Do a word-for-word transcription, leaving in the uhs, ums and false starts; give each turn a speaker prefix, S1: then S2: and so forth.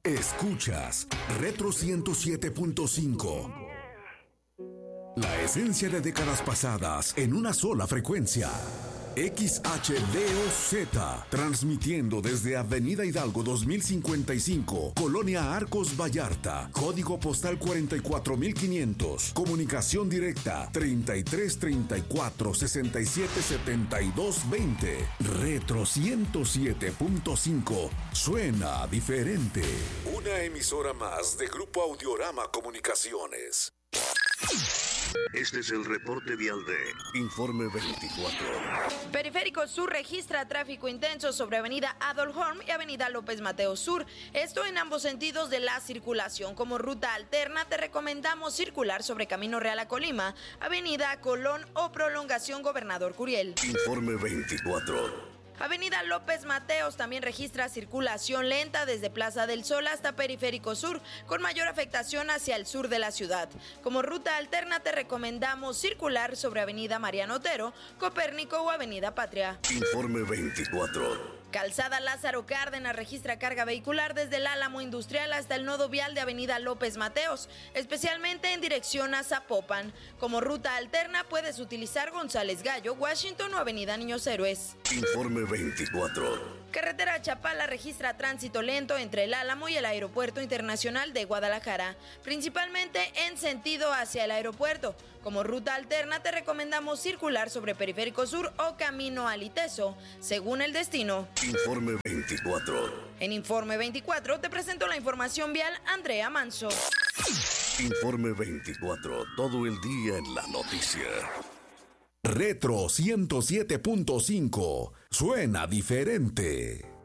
S1: Escuchas Retro ciento siete punto cinco. La esencia de décadas pasadas en una sola frecuencia. X H D O Z, transmitiendo desde Avenida Hidalgo dos mil cincuenta y cinco, Colonia Arcos Vallarta, código postal cuarenta y cuatro mil quinientos, comunicación directa treinta y tres treinta y cuatro sesenta y siete setenta y dos veinte. Retro ciento siete punto cinco, suena diferente. Una emisora más de Grupo Audiorama Comunicaciones.
S2: Este es el reporte vial de Informe veinticuatro.
S3: Periférico Sur registra tráfico intenso sobre Avenida Adolf Horn y Avenida López Mateos Sur. Esto en ambos sentidos de la circulación. Como ruta alterna te recomendamos circular sobre Camino Real a Colima, Avenida Colón o prolongación Gobernador Curiel.
S2: Informe veinticuatro.
S3: Avenida López Mateos también registra circulación lenta desde Plaza del Sol hasta Periférico Sur, con mayor afectación hacia el sur de la ciudad. Como ruta alterna te recomendamos circular sobre Avenida Mariano Otero, Copérnico o Avenida Patria.
S2: Informe veinticuatro.
S3: Calzada Lázaro Cárdenas registra carga vehicular desde el Álamo Industrial hasta el nodo vial de Avenida López Mateos, especialmente en dirección a Zapopan. Como ruta alterna puedes utilizar González Gallo, Washington o Avenida Niños Héroes.
S2: Informe veinticuatro.
S3: Carretera Chapala registra tránsito lento entre el Álamo y el Aeropuerto Internacional de Guadalajara, principalmente en sentido hacia el aeropuerto. Como ruta alterna te recomendamos circular sobre Periférico Sur o Camino al Iteso, según el destino.
S2: Informe veinticuatro.
S3: En Informe veinticuatro te presento la información vial Andrea Manso.
S2: Informe veinticuatro, todo el día en la noticia.
S1: Retro ciento siete punto cinco, suena diferente.